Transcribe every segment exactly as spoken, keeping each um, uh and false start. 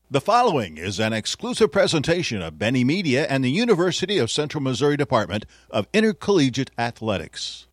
The following is an exclusive presentation of Benny Media and the University of Central Missouri Department of Intercollegiate Athletics.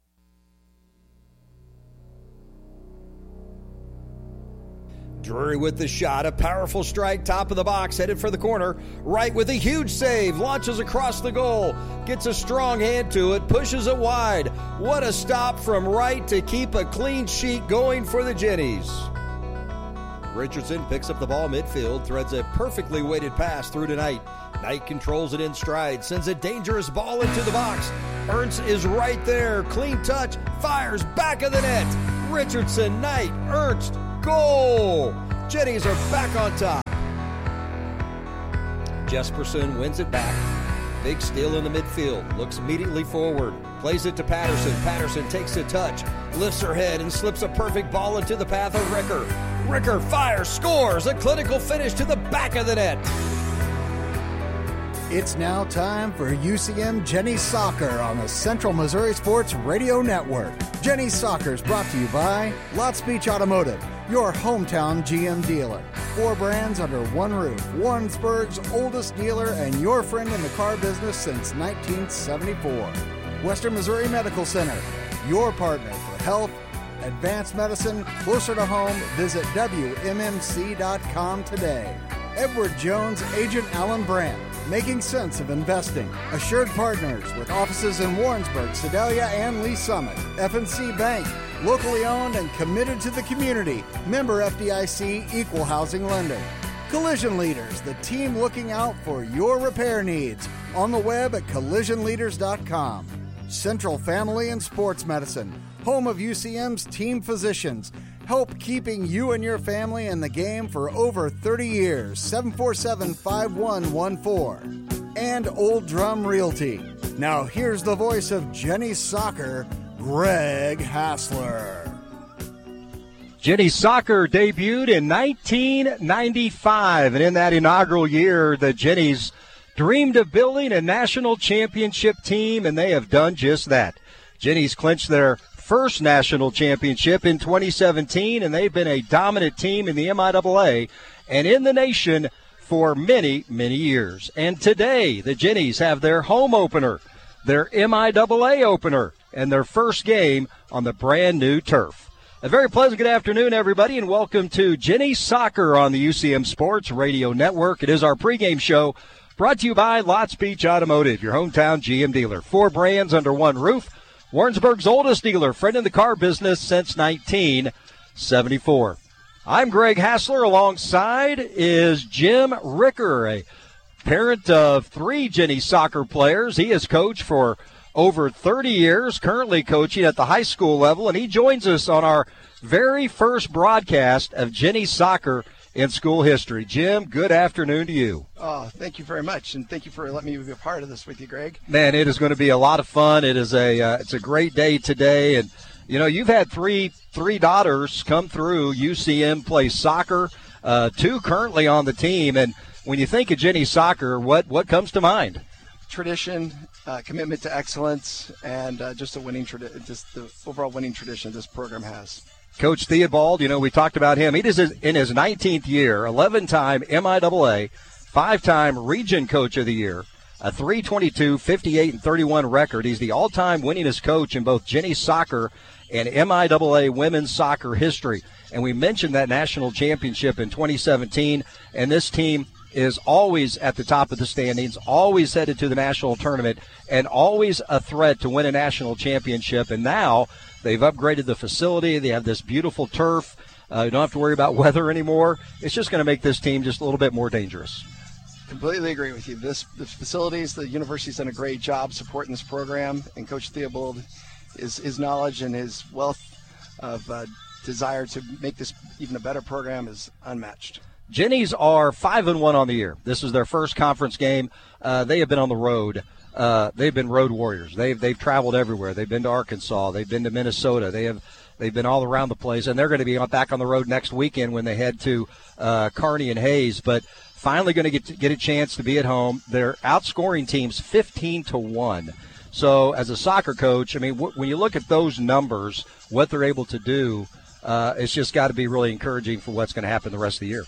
Drury with the shot, a powerful strike, top of the box, headed for the corner. Wright with a huge save, launches across the goal, gets a strong hand to it, pushes it wide. What a stop from Wright to keep a clean sheet going for the Jennies. Richardson picks up the ball midfield, threads a perfectly weighted pass through to Knight. Knight controls it in stride, sends a dangerous ball into the box. Ernst is right there, clean touch, fires back of the net. Richardson, Knight, Ernst, goal! Jennies are back on top. Jesperson wins it back. Big steal in the midfield, looks immediately forward, plays it to Patterson. Patterson takes a touch, lifts her head and slips a perfect ball into the path of Ricker. Ricker fires, scores, a clinical finish to the back of the net. It's now time for U C M Jennies Soccer on the Central Missouri Sports Radio Network. Jennies Soccer is brought to you by Lots Beach Automotive, your hometown G M dealer. Four brands under one roof. Warrensburg's oldest dealer and your friend in the car business since nineteen seventy-four. Western Missouri Medical Center, your partner for health, advanced medicine, closer to home. Visit W M M C dot com today. Edward Jones, Agent Alan Brandt, making sense of investing. Assured Partners with offices in Warrensburg, Sedalia, and Lee Summit. F and C Bank, locally owned and committed to the community. Member F D I C, equal housing lender. Collision Leaders, the team looking out for your repair needs. On the web at collision leaders dot com. Central Family and Sports Medicine, home of U C M's team physicians. Help keeping you and your family in the game for over thirty years. seven four seven, five one one four. And Old Drum Realty. Now here's the voice of Jennies Soccer, Greg Hassler. Jennies Soccer debuted in nineteen ninety-five, and in that inaugural year, the Jennies dreamed of building a national championship team, and they have done just that. Jennies clinched their first national championship in twenty seventeen, and they've been a dominant team in the M I A A and in the nation for many, many years. And today, the Jennies have their home opener, their M I A A opener, and their first game on the brand new turf. A very pleasant good afternoon, everybody, and welcome to Jennies Soccer on the U C M Sports Radio Network. It is our pregame show brought to you by Lots Beach Automotive, your hometown G M dealer. Four brands under one roof. Warrensburg's oldest dealer, friend in the car business since nineteen seventy-four. I'm Greg Hassler. Alongside is Jim Ricker, a parent of three Jennies soccer players. He has coached for over thirty years, currently coaching at the high school level, and he joins us on our very first broadcast of Jennies soccer in school history. Jim, good afternoon to you. Oh, thank you very much, and thank you for letting me be a part of this with you, Greg. Man, it is going to be a lot of fun. It is a uh, it's a great day today, and you know you've had three three daughters come through U C M play soccer, uh, two currently on the team, and when you think of Jennies soccer, what what comes to mind? Tradition, uh, commitment to excellence, and uh, just a winning tradi- just the overall winning tradition this program has. Coach Theobald, you know, we talked about him. He is in his nineteenth year, eleven-time M I A A, five-time Region Coach of the Year, a three twenty-two, fifty-eight, and thirty-one record. He's the all-time winningest coach in both Jennies soccer and M I A A women's soccer history. And we mentioned that national championship in twenty seventeen, and this team is always at the top of the standings, always headed to the national tournament, and always a threat to win a national championship. And now they've upgraded the facility. They have this beautiful turf. Uh, you don't have to worry about weather anymore. It's just going to make this team just a little bit more dangerous. Completely agree with you. This the facilities, the university's done a great job supporting this program, and Coach Theobald, his, his knowledge and his wealth of uh, desire to make this even a better program is unmatched. Jennies are five and one on the year. This is their first conference game. Uh, they have been on the road. Uh, they've been road warriors. They've they've traveled everywhere. They've been to Arkansas. They've been to Minnesota. They have they've been all around the place, and they're going to be back on the road next weekend when they head to uh, Kearney and Hayes. But finally, going to get get a chance to be at home. They're outscoring teams fifteen to one. So as a soccer coach, I mean, w- when you look at those numbers, what they're able to do, uh, it's just got to be really encouraging for what's going to happen the rest of the year.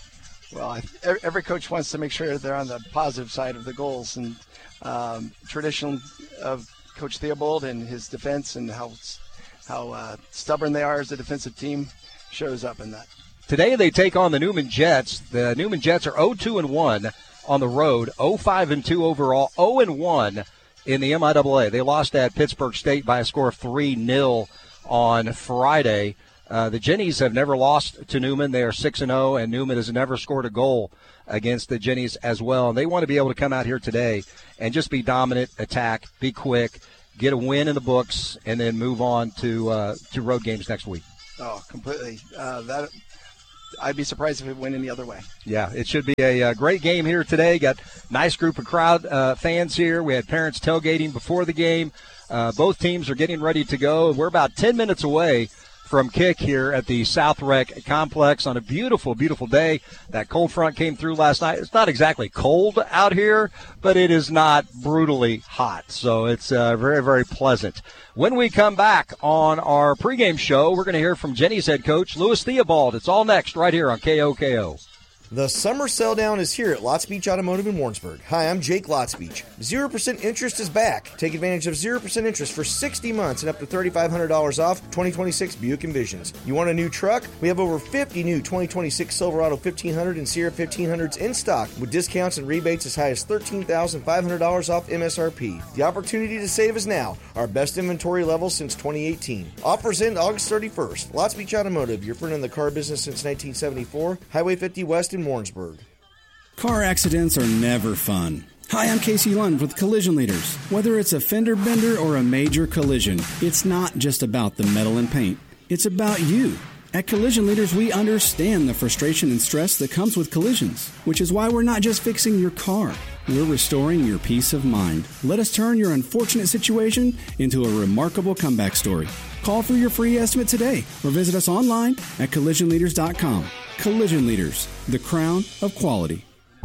Well, I, every coach wants to make sure they're on the positive side of the goals, and um, tradition of Coach Theobald and his defense and how how uh, stubborn they are as a defensive team shows up in that. Today they take on the Newman Jets. The Newman Jets are oh two and one on the road, oh five and two overall, oh and one in the M I A A. They lost at Pittsburgh State by a score of three nil on Friday. Uh, the Jennies have never lost to Newman. They are six and oh, and Newman has never scored a goal against the Jennies as well. And they want to be able to come out here today and just be dominant, attack, be quick, get a win in the books, and then move on to uh, to road games next week. Oh, completely. Uh, that I'd be surprised if it went any other way. Yeah, it should be a, a great game here today. Got a nice group of crowd uh, fans here. We had parents tailgating before the game. Uh, both teams are getting ready to go. We're about ten minutes away from kick here at the South Rec Complex on a beautiful, beautiful day. That cold front came through last night. It's not exactly cold out here, but it is not brutally hot. So it's uh, very, very pleasant. When we come back on our pregame show, we're going to hear from Jennies head coach Louis Theobald. It's all next right here on K O K O. The summer sell down is here at Lots Beach Automotive in Warrensburg. Hi, I'm Jake Lots Beach. zero percent interest is back. Take advantage of zero percent interest for sixty months and up to three thousand five hundred dollars off twenty twenty-six Buick Envisions. You want a new truck? We have over fifty new twenty twenty-six Silverado fifteen hundred and Sierra fifteen hundreds in stock with discounts and rebates as high as thirteen thousand five hundred dollars off M S R P. The opportunity to save is now. Our best inventory level since twenty eighteen. Offers end August thirty-first. Lots Beach Automotive, your friend in the car business since nineteen seventy-four. Highway fifty West in Warrensburg. Car accidents are never fun. Hi, I'm Casey Lund with Collision Leaders. Whether it's a fender bender or a major collision, it's not just about the metal and paint. It's about you. At Collision Leaders, we understand the frustration and stress that comes with collisions, which is why we're not just fixing your car. We're restoring your peace of mind. Let us turn your unfortunate situation into a remarkable comeback story. Call for your free estimate today or visit us online at collision leaders dot com. Collision Leaders, the crown of quality.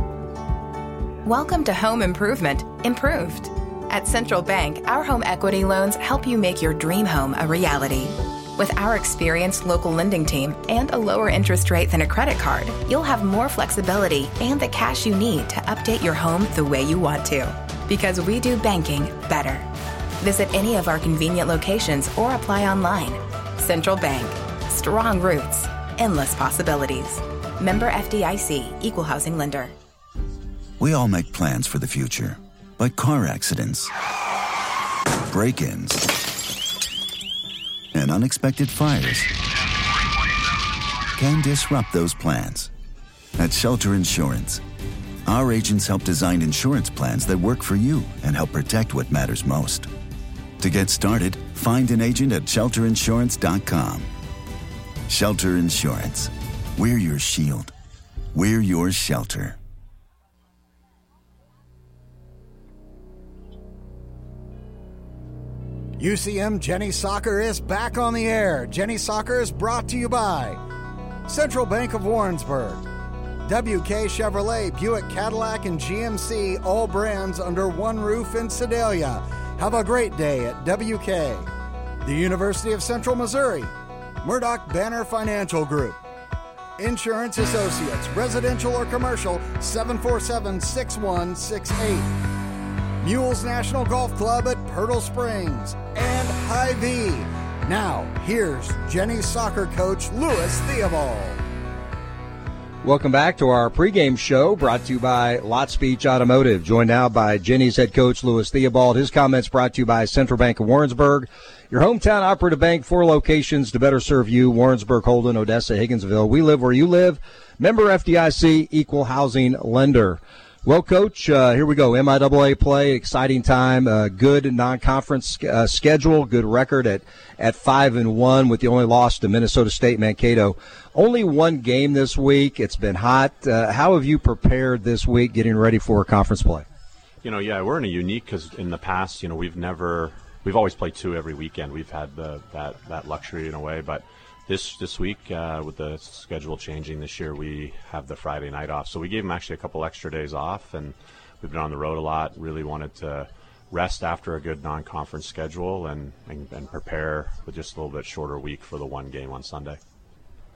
Welcome to Home Improvement Improved. At Central Bank, our home equity loans help you make your dream home a reality. With our experienced local lending team and a lower interest rate than a credit card, you'll have more flexibility and the cash you need to update your home the way you want to. Because we do banking better. Visit any of our convenient locations or apply online. Central Bank. Strong roots. Endless possibilities. Member F D I C, Equal Housing Lender. We all make plans for the future, but car accidents, break-ins, and unexpected fires can disrupt those plans. At Shelter Insurance, our agents help design insurance plans that work for you and help protect what matters most. To get started, find an agent at shelter insurance dot com. Shelter Insurance. We're your shield. We're your shelter. U C M Jennies Soccer is back on the air. Jennies Soccer is brought to you by Central Bank of Warrensburg, W K Chevrolet, Buick, Cadillac, and G M C, all brands under one roof in Sedalia. Have a great day at W K. The University of Central Missouri, Murdoch Banner Financial Group, Insurance Associates, residential or commercial, seven four seven, six one six eight. Mules National Golf Club at Pirtle Springs, and Hy-Vee. Now, here's Jennies soccer coach Louis Theobald. Welcome back to our pregame show brought to you by Lots Beach Automotive. Joined now by Jennies head coach Louis Theobald. His comments brought to you by Central Bank of Warrensburg, your hometown operative bank, four locations to better serve you: Warrensburg, Holden, Odessa, Higginsville. We live where you live. Member F D I C, Equal Housing Lender. Well, Coach, uh, here we go. M I A A play, exciting time, uh, good non-conference uh, schedule, good record at, at five and one with the only loss to Minnesota State Mankato. Only one game this week. It's been hot. Uh, how have you prepared this week getting ready for conference play? You know, yeah, we're in a unique because in the past, you know, we've never, we've always played two every weekend. We've had the that, that luxury in a way, but This this week, uh, with the schedule changing this year, we have the Friday night off. So we gave them actually a couple extra days off, and we've been on the road a lot. Really wanted to rest after a good non-conference schedule and, and, and prepare with just a little bit shorter week for the one game on Sunday.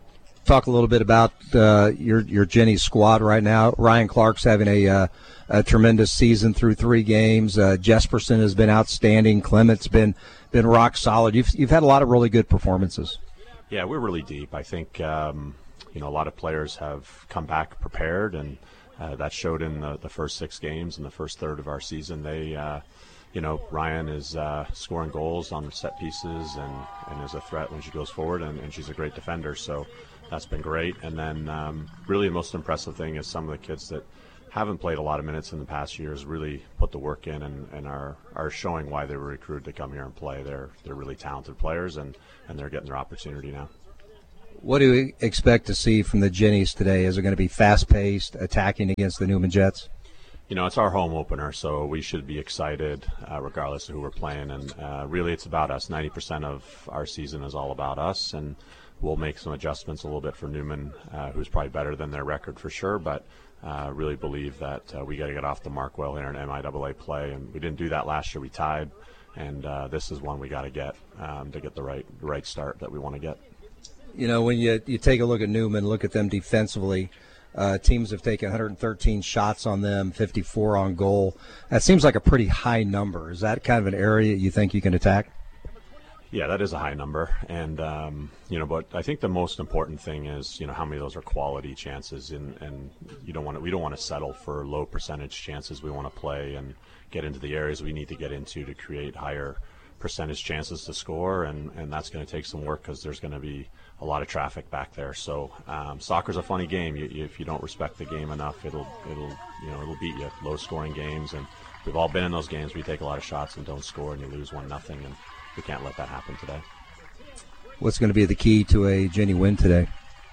talk a little bit about uh, your your Jenny squad right now. Ryan Clark's having a, uh, a tremendous season through three games. Uh, Jesperson has been outstanding. Clement's been been rock solid. You've you've had a lot of really good performances. Yeah, we're really deep. I think um, you know a lot of players have come back prepared, and uh, that showed in the, the first six games in the first third of our season. They, uh, you know, Ryan is uh, scoring goals on set pieces and, and is a threat when she goes forward, and, and she's a great defender. So that's been great. And then um, really the most impressive thing is some of the kids that haven't played a lot of minutes in the past years really put the work in and, and are, are showing why they were recruited to come here and play. They're they're really talented players, and, and they're getting their opportunity now. What do you expect to see from the Jennies today? Is it going to be fast-paced, attacking against the Newman Jets? You know, it's our home opener, so we should be excited uh, regardless of who we're playing. And uh, really it's about us. ninety percent of our season is all about us, and we'll make some adjustments a little bit for Newman, uh, who's probably better than their record for sure, but uh, really believe that uh, we got to get off the mark well here in M I A A play, and we didn't do that last year. We tied, and uh, this is one we got to get um, to get the right the right start that we want to get. You know, when you you take a look at Newman, look at them defensively, uh, teams have taken one hundred thirteen shots on them, fifty-four on goal. That seems like a pretty high number. Is that kind of an area you think you can attack? Yeah, that is a high number, and um, you know, but I think the most important thing is, you know, how many of those are quality chances, and, and you don't want to, we don't want to settle for low percentage chances. We want to play and get into the areas we need to get into to create higher percentage chances to score, and, and that's going to take some work because there's going to be a lot of traffic back there. So um, soccer's a funny game. You, you, if you don't respect the game enough, it'll it'll you know it'll beat you. Low scoring games, and we've all been in those games where you take a lot of shots and don't score, and you lose one nothing, and we can't let that happen today. What's going to be the key to a Jenny win today?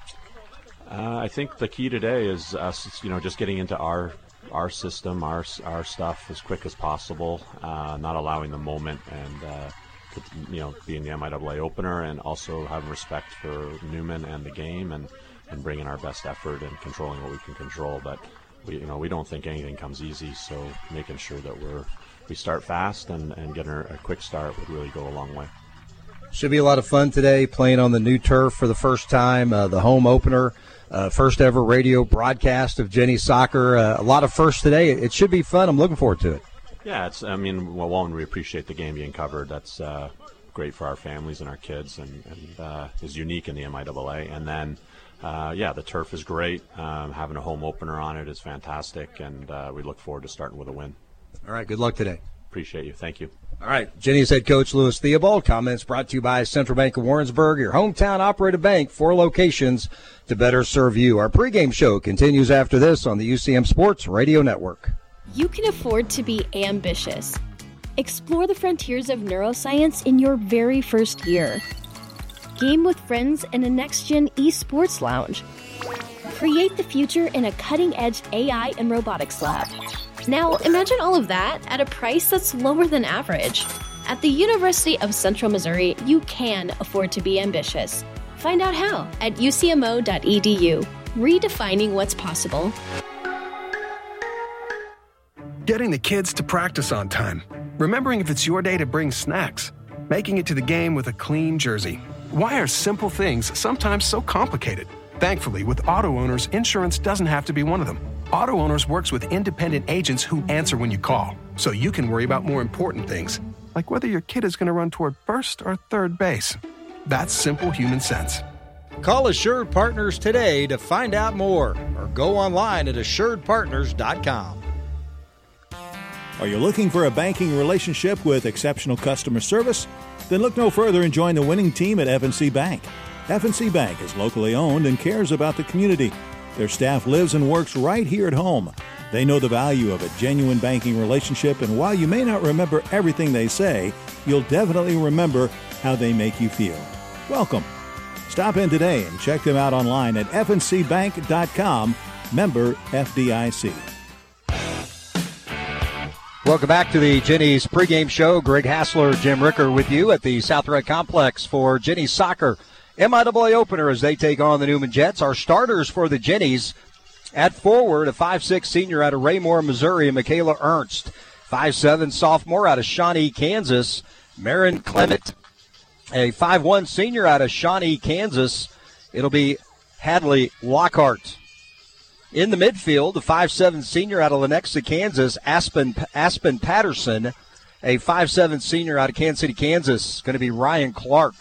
Uh, I think the key today is us, you know, just getting into our our system, our our stuff as quick as possible, uh, not allowing the moment, and uh, you know, being the M I A A opener, and also having respect for Newman and the game, and, and bringing our best effort and controlling what we can control. But we, you know, we don't think anything comes easy, so making sure that we're we start fast and, and getting a quick start would really go a long way. Should be a lot of fun today, playing on the new turf for the first time, uh, the home opener, uh, first ever radio broadcast of Jenny Soccer. Uh, a lot of firsts today. It should be fun. I'm looking forward to it. Yeah, it's. I mean, well, one, we appreciate the game being covered. That's uh, great for our families and our kids, and, and uh, is unique in the M I A A. And then, uh, yeah, the turf is great. Um, having a home opener on it is fantastic, and uh, we look forward to starting with a win. All right, good luck today. Appreciate you. Thank you. All right, Jenny's head coach Louis Theobald. Comments brought to you by Central Bank of Warrensburg, your hometown operated bank, four locations to better serve you. Our pregame show continues after this on the U C M Sports Radio Network. You can afford to be ambitious. Explore the frontiers of neuroscience in your very first year. Game with friends in a next-gen esports lounge. Create the future in a cutting-edge A I and robotics lab. Now, imagine all of that at a price that's lower than average. At the University of Central Missouri, you can afford to be ambitious. Find out how at U C M O dot E D U. Redefining what's possible. Getting the kids to practice on time. Remembering if it's your day to bring snacks. Making it to the game with a clean jersey. Why are simple things sometimes so complicated? Thankfully, with Auto Owners, insurance doesn't have to be one of them. Auto Owners works with independent agents who answer when you call, so you can worry about more important things, like whether your kid is going to run toward first or third base. That's simple human sense. Call Assured Partners today to find out more, or go online at assured partners dot com. Are you looking for a banking relationship with exceptional customer service? Then look no further and join the winning team at F and C Bank. F and C Bank is locally owned and cares about the community. Their staff lives and works right here at home. They know the value of a genuine banking relationship, and while you may not remember everything they say, you'll definitely remember how they make you feel. Welcome. Stop in today and check them out online at f and c bank dot com, member F D I C. Welcome back to the Jenny's pregame show. Greg Hassler, Jim Ricker with you at the South Red Complex for Jenny's Soccer M I A A opener as they take on the Newman Jets. Our starters for the Jennies at forward, a five six senior out of Raymore, Missouri, Michaela Ernst. five seven sophomore out of Shawnee, Kansas, Marin Clement. A five one senior out of Shawnee, Kansas. It'll be Hadley Lockhart. In the midfield, the five seven senior out of Lenexa, Kansas, Aspen Aspen Patterson. A five seven senior out of Kansas City, Kansas, going to be Ryan Clark.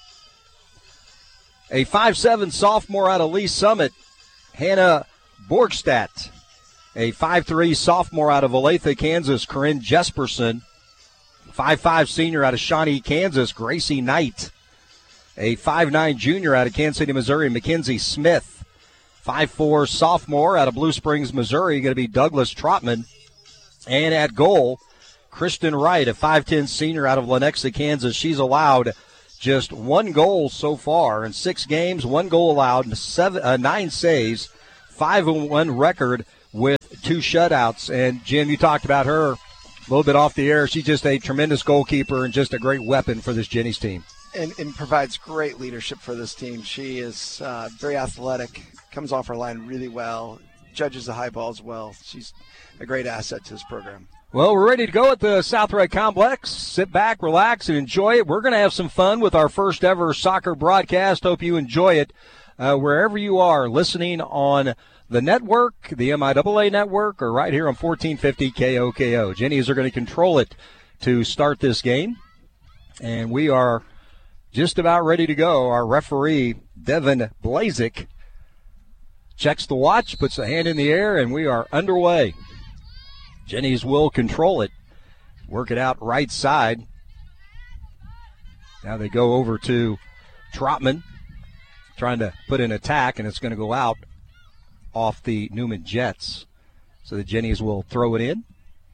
A five seven sophomore out of Lee Summit, Hannah Borgstadt. A five three sophomore out of Olathe, Kansas, Corinne Jesperson. five five senior out of Shawnee, Kansas, Gracie Knight. A five nine junior out of Kansas City, Missouri, Mackenzie Smith. five four sophomore out of Blue Springs, Missouri, going to be Douglas Trotman. And at goal, Kristen Wright, a five ten senior out of Lenexa, Kansas. She's allowed just one goal so far in six games, one goal allowed, seven, uh, nine saves, five and one record with two shutouts. And, Jim, you talked about her a little bit off the air. She's just a tremendous goalkeeper and just a great weapon for this Jennies team. And, and provides great leadership for this team. She is uh, very athletic, comes off her line really well, judges the high balls well. She's a great asset to this program. Well, we're ready to go at the Southright Complex. Sit back, relax, and enjoy it. We're going to have some fun with our first ever soccer broadcast. Hope you enjoy it uh, wherever you are listening on the network, the M I A A network, or right here on fourteen fifty K O K O. Jennies are going to control it to start this game, and we are just about ready to go. Our referee, Devin Blazik, checks the watch, puts the hand in the air, and we are underway. Jennies will control it, work it out right side. Now they go over to Trotman, trying to put an attack, and it's going to go out off the Newman Jets. So the Jennies will throw it in.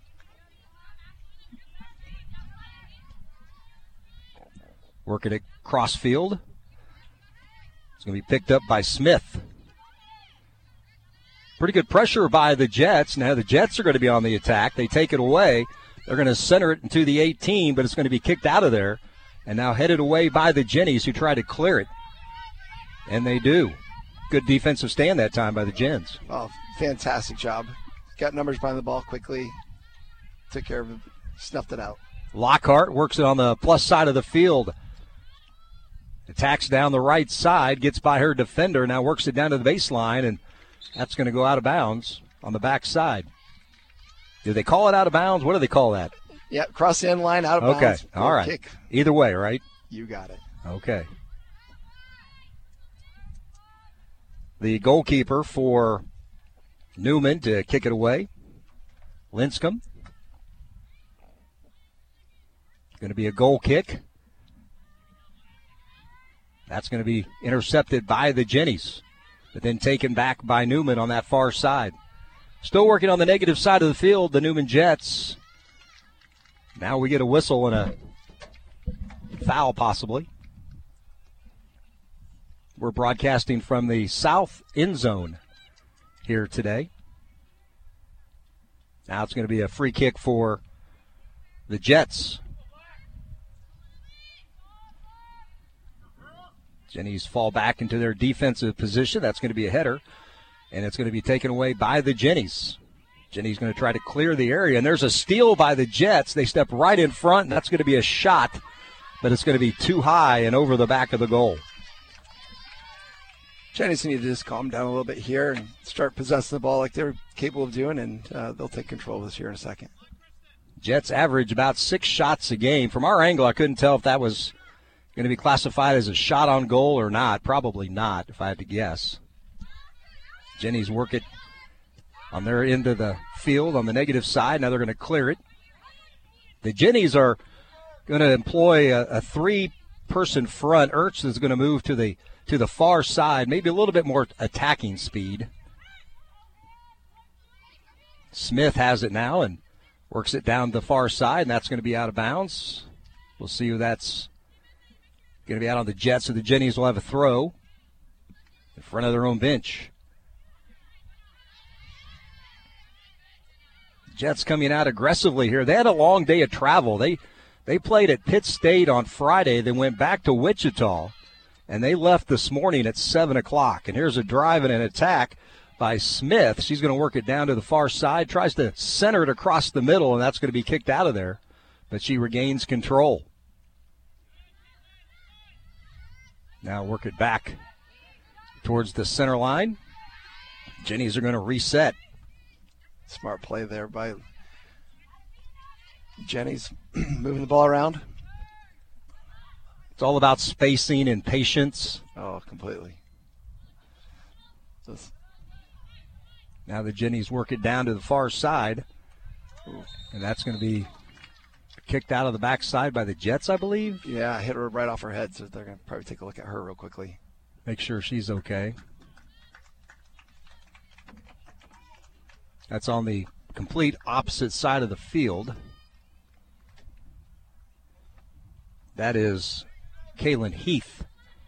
Working it cross field. It's going to be picked up by Smith. Pretty good pressure by the Jets. Now the Jets are going to be on the attack. They take it away. They're going to center it into the eighteen, but it's going to be kicked out of there. And now headed away by the Jennies, who try to clear it. And they do. Good defensive stand that time by the Gens. Oh, fantastic job. Got numbers behind the ball quickly. Took care of it. Snuffed it out. Lockhart works it on the plus side of the field. Attacks down the right side. Gets by her defender. Now works it down to the baseline, and that's going to go out of bounds on the back side. Do they call it out of bounds? What do they call that? Yeah, cross the end line, out of okay. bounds. Okay, all right. Kick. Either way, right? You got it. Okay. The goalkeeper for Newman to kick it away, Linscomb. Going to be a goal kick. That's going to be intercepted by the Jennies, but then taken back by Newman on that far side. Still working on the negative side of the field, the Newman Jets. Now we get a whistle and a foul possibly. We're broadcasting from the south end zone here today. Now it's going to be a free kick for the Jets. Jennies fall back into their defensive position. That's going to be a header, and it's going to be taken away by the Jennies. Jennies going to try to clear the area, and there's a steal by the Jets. They step right in front, and that's going to be a shot, but it's going to be too high and over the back of the goal. Jennies need to just calm down a little bit here and start possessing the ball like they're capable of doing, and uh, they'll take control of this here in a second. Jets average about six shots a game. From our angle, I couldn't tell if that was going to be classified as a shot on goal or not. Probably not, if I had to guess. Jennies work it on their end of the field on the negative side. Now they're going to clear it. The Jennies are going to employ a, a three-person front. Ertz is going to move to the to the far side, maybe a little bit more attacking speed. Smith has it now and works it down the far side, and that's going to be out of bounds. We'll see who that's going to be out on the Jets, so the Jennies will have a throw in front of their own bench. Jets coming out aggressively here. They had a long day of travel. They they played at Pitt State on Friday, then went back to Wichita, and they left this morning at seven o'clock. And here's a drive and an attack by Smith. She's going to work it down to the far side, tries to center it across the middle, and that's going to be kicked out of there. But she regains control. Now work it back towards the center line. Jennies are going to reset. Smart play there by Jennies, moving the ball around. It's all about spacing and patience. Oh, completely. Just... Now the Jennies work it down to the far side. Ooh. And that's going to be kicked out of the backside by the Jets, I believe. Yeah, hit her right off her head, so they're going to probably take a look at her real quickly. Make sure she's okay. That's on the complete opposite side of the field. That is Kaylin Heath.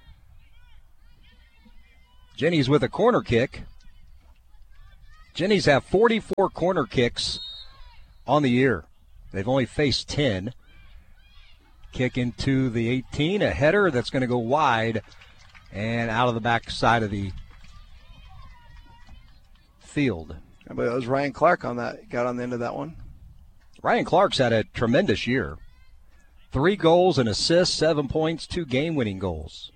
Jennies with a corner kick. Jennies have forty-four corner kicks on the year. They've only faced ten. Kick into the eighteen, a header that's going to go wide and out of the back side of the field. I believe it was Ryan Clark on that, got on the end of that one. Ryan Clark's had a tremendous year. Three goals and assists, seven points, two game-winning goals.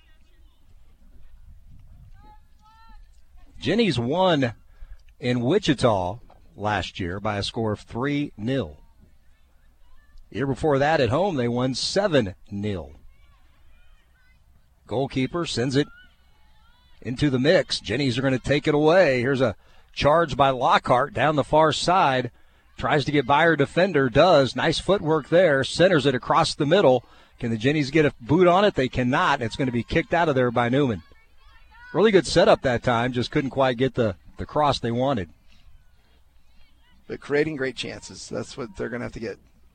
Jennies won in Wichita last year by a score of three nil. Year before that at home, they won seven nil. Goalkeeper sends it into the mix. Jennies are going to take it away. Here's a charge by Lockhart down the far side. Tries to get by her defender, does. Nice footwork there. Centers it across the middle. Can the Jennies get a boot on it? They cannot. It's going to be kicked out of there by Newman. Really good setup that time. Just couldn't quite get the, the cross they wanted. But creating great chances. That's what they're going to have to get.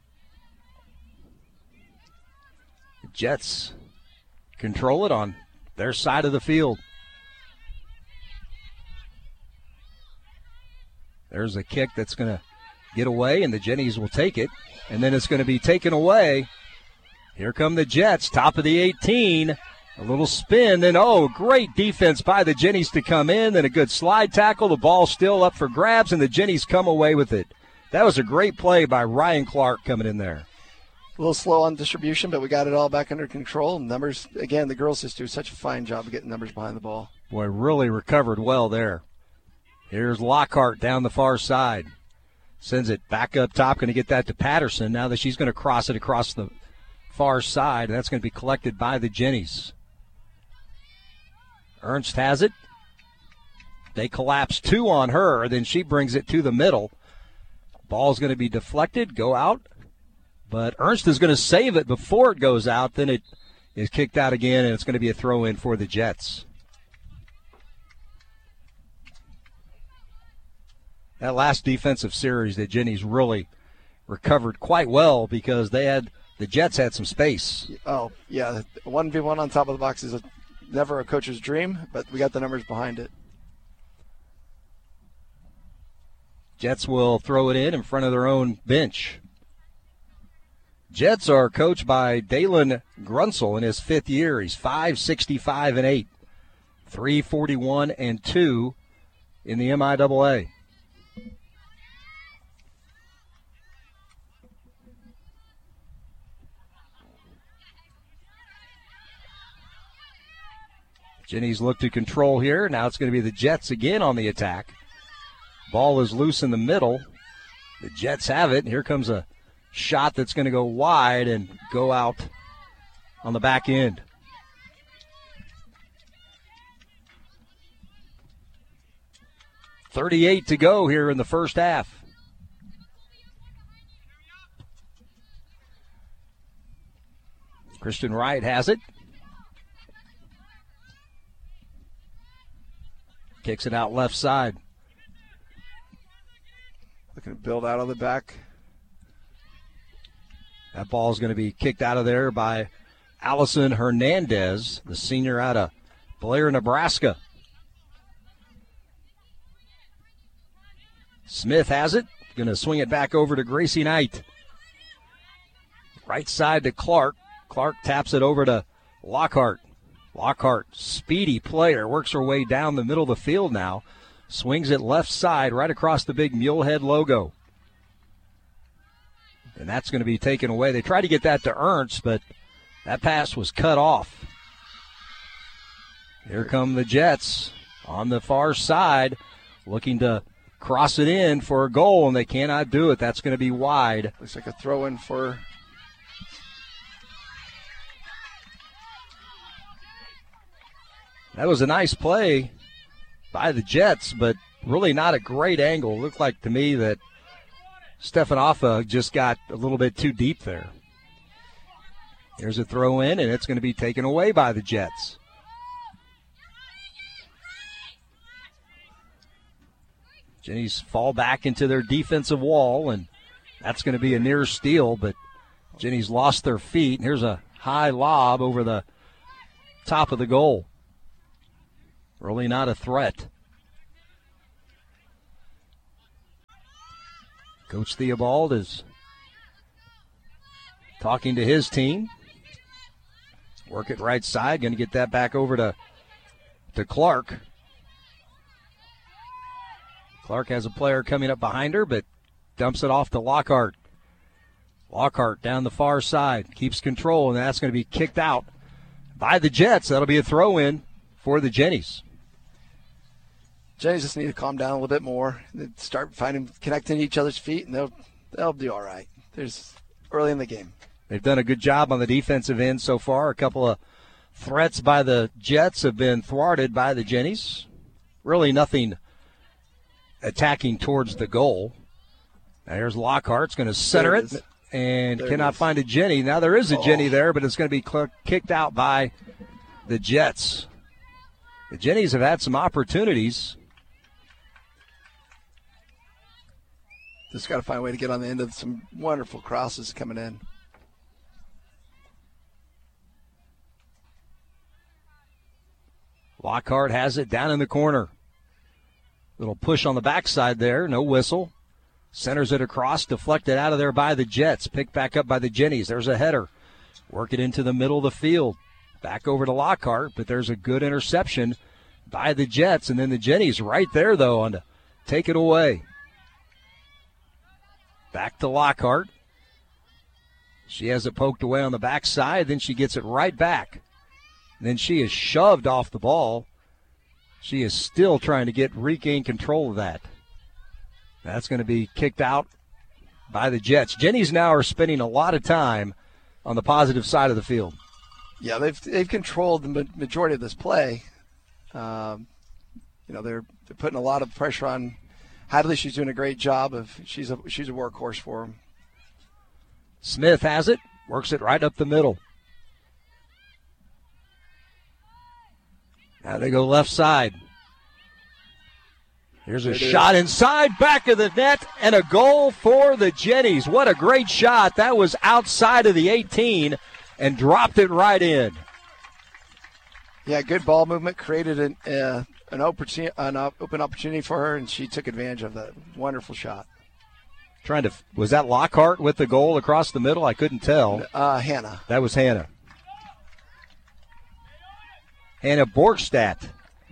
The Jets control it on their side of the field. There's a kick that's going to get away, and the Jennies will take it. And then it's going to be taken away. Here come the Jets, top of the eighteen. A little spin, then, oh, great defense by the Jennies to come in. Then a good slide tackle. The ball still up for grabs, and the Jennies come away with it. That was a great play by Ryan Clark coming in there. A little slow on distribution, but we got it all back under control. Numbers, again, the girls just do such a fine job of getting numbers behind the ball. Boy, really recovered well there. Here's Lockhart down the far side. Sends it back up top, going to get that to Patterson. Now that she's going to cross it across the far side, that's going to be collected by the Jennies. Ernst has it. They collapse two on her, then she brings it to the middle. Ball's going to be deflected, go out. But Ernst is going to save it before it goes out. Then it is kicked out again, and it's going to be a throw-in for the Jets. That last defensive series, the Jennies really recovered quite well because they had the Jets had some space. Oh, yeah. one v one on top of the box is a, never a coach's dream, but we got the numbers behind it. Jets will throw it in in front of their own bench. Jets are coached by Dalen Grunsel in his fifth year. He's five sixty-five and eight, three forty-one and two in the M I A A. Jennies look to control here. Now it's going to be the Jets again on the attack. Ball is loose in the middle. The Jets have it. Here comes a shot that's going to go wide and go out on the back end. thirty-eight to go here in the first half. Christian Wright has it. Kicks it out left side. Looking to build out of the back. That ball is going to be kicked out of there by Allison Hernandez, the senior out of Blair, Nebraska. Smith has it. Going to swing it back over to Gracie Knight. Right side to Clark. Clark taps it over to Lockhart. Lockhart, speedy player, works her way down the middle of the field now. Swings it left side right across the big Mulehead logo. And that's going to be taken away. They tried to get that to Ernst, but that pass was cut off. Here come the Jets on the far side, looking to cross it in for a goal, and they cannot do it. That's going to be wide. Looks like a throw-in for... That was a nice play by the Jets, but really not a great angle. It looked like to me that Stefanofa just got a little bit too deep there. Here's a throw in, and it's going to be taken away by the Jets. Jennies fall back into their defensive wall, and that's going to be a near steal, but Jennies lost their feet. Here's a high lob over the top of the goal. Really not a threat. Coach Theobald is talking to his team. Work it right side. Going to get that back over to, to Clark. Clark has a player coming up behind her, but dumps it off to Lockhart. Lockhart down the far side. Keeps control, and that's going to be kicked out by the Jets. That'll be a throw-in for the Jennies. Jennies just need to calm down a little bit more. They start finding, connecting to each other's feet, and they'll they'll do all right. There's early in the game. They've done a good job on the defensive end so far. A couple of threats by the Jets have been thwarted by the Jennies. Really nothing attacking towards the goal. Now here's Lockhart's going to center it, it and there cannot it find a Jenny. Now there is a oh. Jenny there, but it's going to be cl- kicked out by the Jets. The Jennies have had some opportunities. Just got to find a way to get on the end of some wonderful crosses coming in. Lockhart has it down in the corner. Little push on the backside there, no whistle. Centers it across, deflected out of there by the Jets. Picked back up by the Jennies. There's a header. Work it into the middle of the field. Back over to Lockhart, but there's a good interception by the Jets. And then the Jennies right there, though, on to take it away. Back to Lockhart. She has it poked away on the backside. Then she gets it right back. And then she is shoved off the ball. She is still trying to get regain control of that. That's going to be kicked out by the Jets. Jennies now are spending a lot of time on the positive side of the field. Yeah, they've they've controlled the majority of this play. Um, you know, they're they're putting a lot of pressure on Hadley. She's doing a great job of she's a she's a workhorse for them. Smith has it, works it right up the middle. Now they go left side. Here's a it shot is. inside, back of the net, and a goal for the Jennies. What a great shot. That was outside of the eighteen and dropped it right in. Yeah, good ball movement, created an, uh, an, open, an open opportunity for her, and she took advantage of that. Wonderful shot. Trying to, was that Lockhart with the goal across the middle? I couldn't tell. Uh, Hannah. That was Hannah. Hannah Borgstadt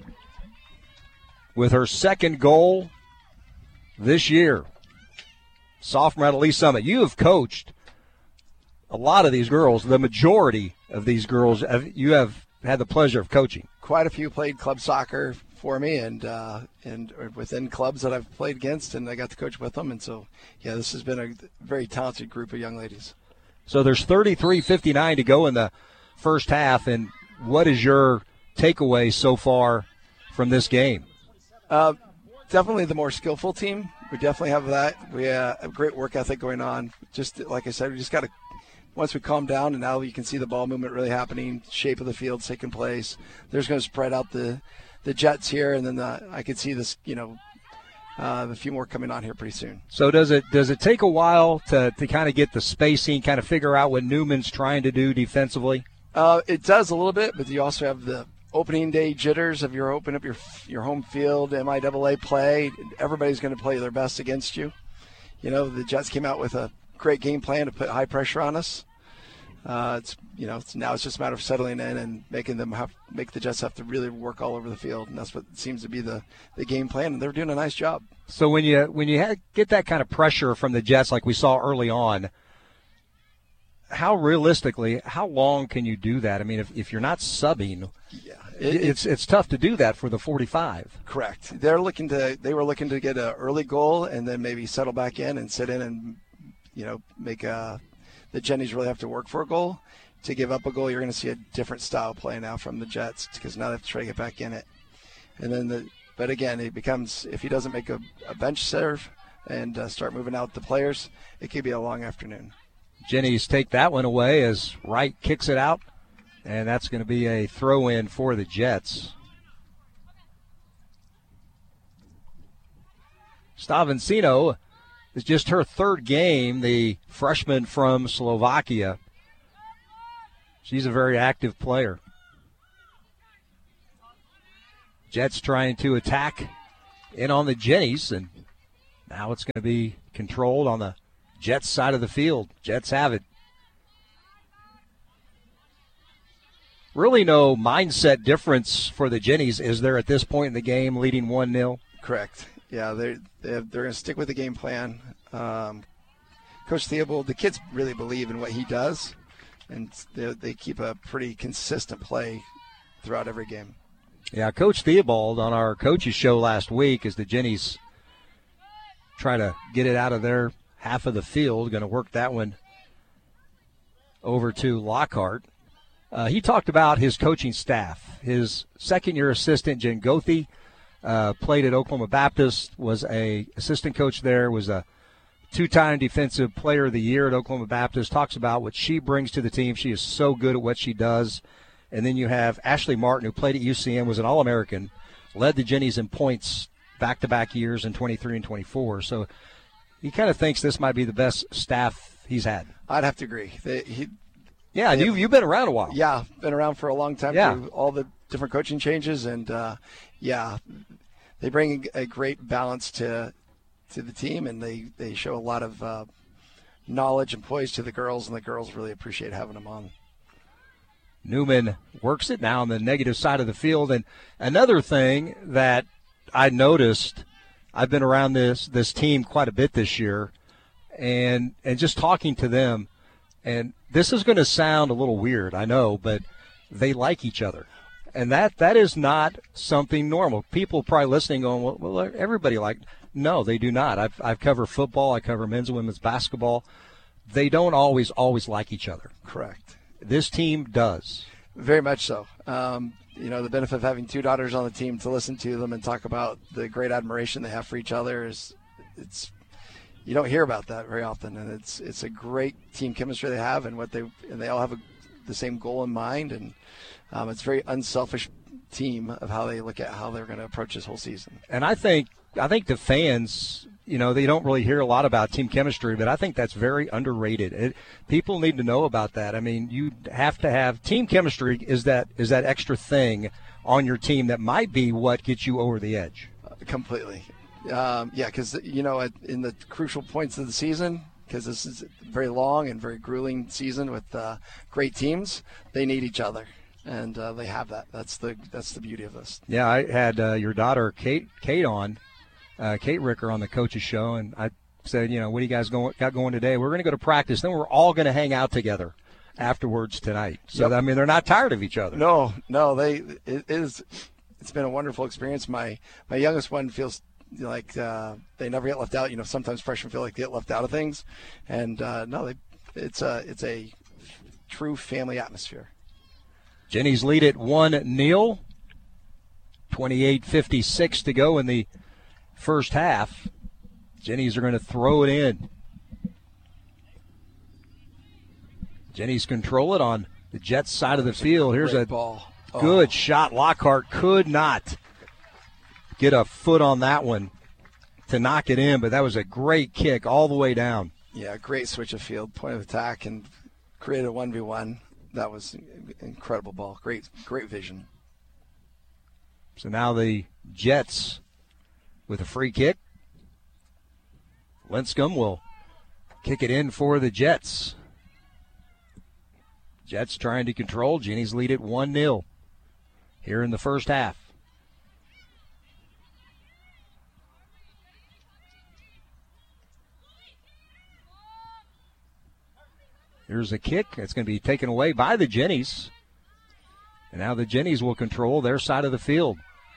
with her second goal this year. Sophomore at Lee Summit. You have coached a lot of these girls, the majority of these girls you have had the pleasure of coaching. Quite a few played club soccer for me and uh, and within clubs that I've played against, and I got to coach with them. And so, yeah, this has been a very talented group of young ladies. So there's thirty-three fifty-nine to go in the first half, and what is your takeaway so far from this game? Uh, definitely the more skillful team. We definitely have that. We uh, have a great work ethic going on. Just like I said, we just got to, once we calm down and now you can see the ball movement really happening, shape of the field taking place, there's going to spread out the, the Jets here, and then the, I could see this, you know, uh, a few more coming on here pretty soon. So does it does it take a while to, to kind of get the spacing, kind of figure out what Newman's trying to do defensively? Uh, it does a little bit, but you also have the opening day jitters of your open up your your home field, M I A A play. Everybody's going to play their best against you. You know, the Jets came out with a great game plan to put high pressure on us. Uh, it's you know it's, now it's just a matter of settling in and making them have make the Jets have to really work all over the field, and that's what seems to be the, the game plan. And they're doing a nice job. So when you when you had, get that kind of pressure from the Jets, like we saw early on, how realistically, how long can you do that? I mean, if if you're not subbing, yeah, It, it's it's tough to do that for the forty-five. Correct. They're looking to they were looking to get an early goal and then maybe settle back in and sit in and you know make a the Jennies really have to work for a goal. To give up a goal, you're going to see a different style play now from the Jets because now they have to try to get back in it. And then the but again, it becomes if he doesn't make a, a bench serve and uh, start moving out the players, it could be a long afternoon. Jennies take that one away as Wright kicks it out, and that's going to be a throw-in for the Jets. Stavencino is just her third game, the freshman from Slovakia. She's a very active player. Jets trying to attack in on the Jennies, and now it's going to be controlled on the Jets side of the field. Jets have it. Really no mindset difference for the Jennies, is there, at this point in the game, leading one nil? Correct. Yeah, they're, they're, they're going to stick with the game plan. Um, Coach Theobald, the kids really believe in what he does, and they, they keep a pretty consistent play throughout every game. Yeah, Coach Theobald on our coaches show last week as the Jennies try to get it out of their half of the field, going to work that one over to Lockhart. Uh, he talked about his coaching staff. His second-year assistant, Jen Gothi, uh, played at Oklahoma Baptist, was a assistant coach there, was a two-time defensive player of the year at Oklahoma Baptist, talks about what she brings to the team. She is so good at what she does. And then you have Ashley Martin, who played at U C M, was an All-American, led the Jennies in points back-to-back years in twenty-three and twenty-four. So he kind of thinks this might be the best staff he's had. I'd have to agree. They, he, yeah, they, you, you've been around a while. Yeah, been around for a long time yeah. through all the different coaching changes. And, uh, yeah, they bring a great balance to to the team, and they, they show a lot of uh, knowledge and poise to the girls, and the girls really appreciate having them on. Newman works it now on the negative side of the field. And another thing that I noticed, I've been around this this team quite a bit this year, and and just talking to them, and this is going to sound a little weird, I know, but they like each other. And that, that is not something normal. People probably listening going, well, well everybody like, no, they do not. I've, I've covered football. I cover men's and women's basketball. They don't always, always like each other. Correct. This team does. Very much so. Um, you know, the benefit of having two daughters on the team to listen to them and talk about the great admiration they have for each other is, it's, you don't hear about that very often. And it's, it's a great team chemistry they have, and what they, and they all have a, the same goal in mind. And um, it's a very unselfish team of how they look at how they're going to approach this whole season. And I think, I think the fans, you know, they don't really hear a lot about team chemistry, but I think that's very underrated. It, people need to know about that. I mean, you have to have team chemistry is that is that extra thing on your team that might be what gets you over the edge. Uh, completely. Um, yeah, because, you know, at, in the crucial points of the season, because this is a very long and very grueling season with uh, great teams, they need each other. And uh, they have that. That's the that's the beauty of this. Yeah, I had uh, your daughter, Kate, Kate on. Uh, Kate Ricker on the coach's show, and I said, you know, what do you guys going, got going today? We're going to go to practice. Then we're all going to hang out together afterwards tonight. So, yep. I mean, they're not tired of each other. No, no, they it is. It's been a wonderful experience. My my youngest one feels like uh, they never get left out. You know, sometimes freshmen feel like they get left out of things, and uh, no, they it's a it's a true family atmosphere. Jennies lead at one nil. twenty-eight fifty-six to go in the first half. Jennies are going to throw it in. Jennies control it on the Jets side of the field. Here's a ball. Oh. Good shot. Lockhart could not get a foot on that one to knock it in, but that was a great kick all the way down. Yeah, great switch of field, point of attack, and created a one v one. That was an incredible ball. Great, great vision. So now the Jets with a free kick. Linscomb will kick it in for the Jets. Jets trying to control. Jennies lead at one nil here in the first half. Here's a kick. It's going to be taken away by the Jennies. And now the Jennies will control their side of the field.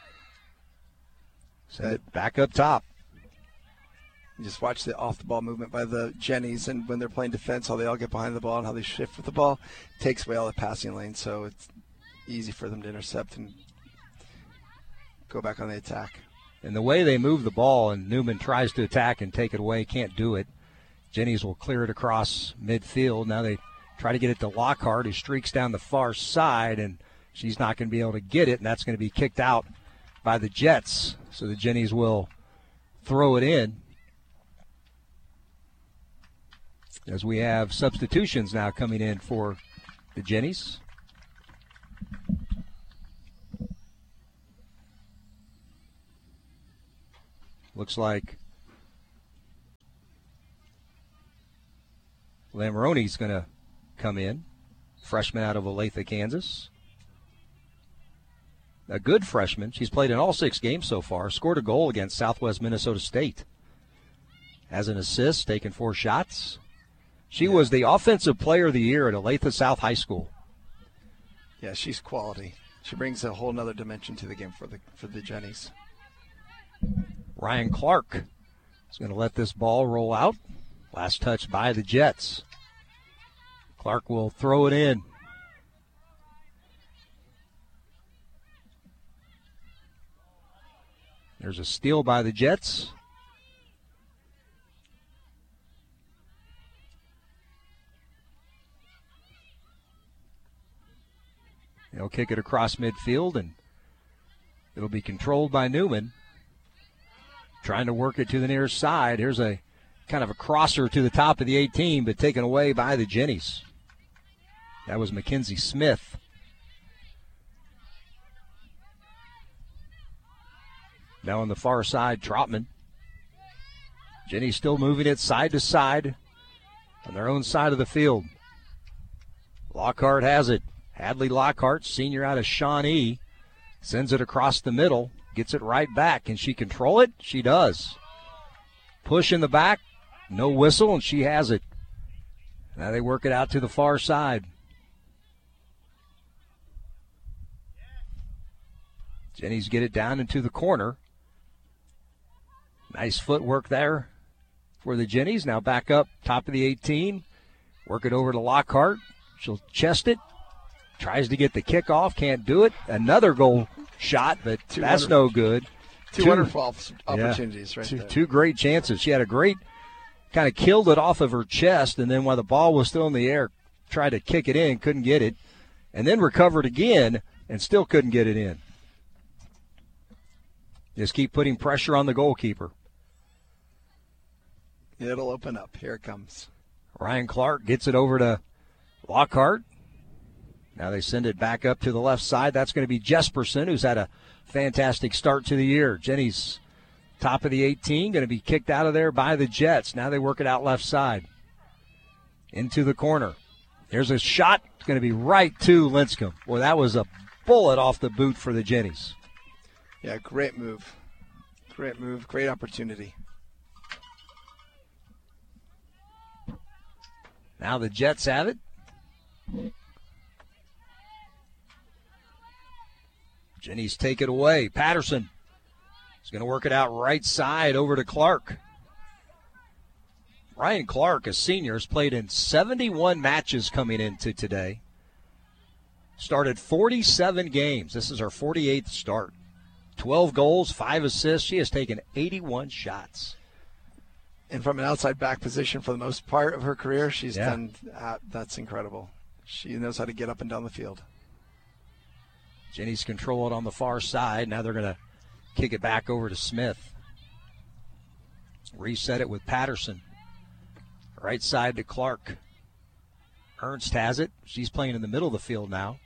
Send it back up top. Just watch the off-the-ball movement by the Jennies, and when they're playing defense, how they all get behind the ball and how they shift with the ball. It takes away all the passing lane, so it's easy for them to intercept and go back on the attack. And the way they move the ball, and Newman tries to attack and take it away, can't do it. Jennies will clear it across midfield. Now they try to get it to Lockhart, who streaks down the far side, and she's not going to be able to get it, and that's going to be kicked out by the Jets. So the Jennies will throw it in. As we have substitutions now coming in for the Jennies. Looks like Lamaroni's going to come in, freshman out of Olathe, Kansas. A good freshman. She's played in all six games so far, scored a goal against Southwest Minnesota State. Has an assist, taken four shots. She yeah. was the offensive player of the year at Olathe South High School. Yeah, she's quality. She brings a whole nother dimension to the game for the for the Jennies. Ryan Clark is going to let this ball roll out. Last touch by the Jets. Clark will throw it in. There's a steal by the Jets. They'll kick it across midfield, and it'll be controlled by Newman. Trying to work it to the near side. Here's a kind of a crosser to the top of the eighteen, but taken away by the Jennies. That was Mackenzie Smith. Now on the far side, Trotman. Jenny still moving it side to side on their own side of the field. Lockhart has it. Hadley Lockhart, senior out of Shawnee, sends it across the middle, gets it right back. Can she control it? She does. Push in the back, no whistle, and she has it. Now they work it out to the far side. Jennies get it down into the corner. Nice footwork there for the Jennies. Now back up, top of the eighteen. Work it over to Lockhart. She'll chest it. Tries to get the kickoff, can't do it. Another goal shot, but two that's no good. Two, two wonderful opportunities yeah, right two, there. Two great chances. She had a great, kind of killed it off of her chest, and then while the ball was still in the air, tried to kick it in, couldn't get it, and then recovered again and still couldn't get it in. Just keep putting pressure on the goalkeeper. It'll open up. Here it comes. Ryan Clark gets it over to Lockhart. Now they send it back up to the left side. That's going to be Jesperson, who's had a fantastic start to the year. Jenny's top of the eighteen, going to be kicked out of there by the Jets. Now they work it out left side. Into the corner. There's a shot. It's going to be right to Linscomb. Well, that was a bullet off the boot for the Jennies. Yeah, great move. Great move. Great opportunity. Now the Jets have it. Jennies take it away. Patterson is going to work it out right side over to Clark. Ryan Clark, a senior, has played in seventy-one matches coming into today. Started forty-seven games. This is her forty-eighth start. twelve goals, five assists. She has taken eighty-one shots. And from an outside back position for the most part of her career, she's yeah. done uh, that's incredible. She knows how to get up and down the field. Jennies control it on the far side. Now they're going to kick it back over to Smith. Reset it with Patterson. Right side to Clark. Ernst has it. She's playing in the middle of the field now.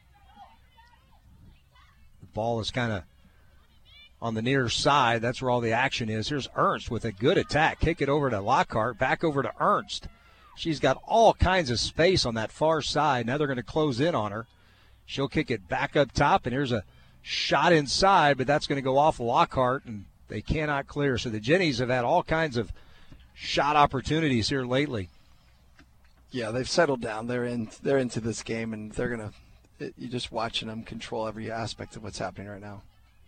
The ball is kind of on the near side. That's where all the action is. Here's Ernst with a good attack. Kick it over to Lockhart. Back over to Ernst. She's got all kinds of space on that far side. Now they're going to close in on her. She'll kick it back up top, and here's a shot inside, but that's going to go off Lockhart, and they cannot clear. So the Jennies have had all kinds of shot opportunities here lately. Yeah, they've settled down. They're in. They're into this game, and they're gonna. it, you're just watching them control every aspect of what's happening right now.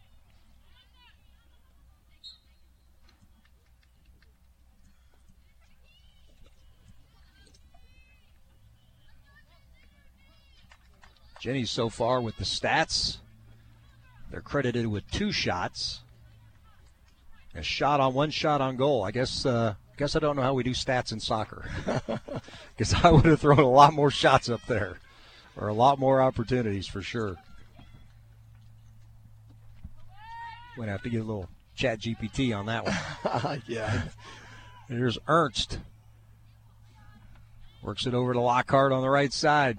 Jenny so far with the stats. They're credited with two shots. A shot on one shot on goal. I guess uh, guess I don't know how we do stats in soccer. Because I would have thrown a lot more shots up there. Or a lot more opportunities for sure. We're going to have to get a little Chat G P T on that one. Yeah. Here's Ernst. Works it over to Lockhart on the right side.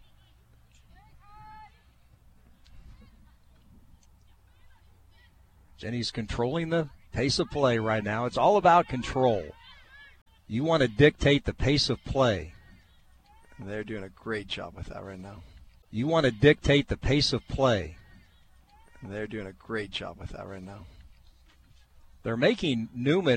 Jenny's controlling the pace of play right now. It's all about control. You want to dictate the pace of play. And they're doing a great job with that right now. You want to dictate the pace of play. And they're doing a great job with that right now. They're making Newman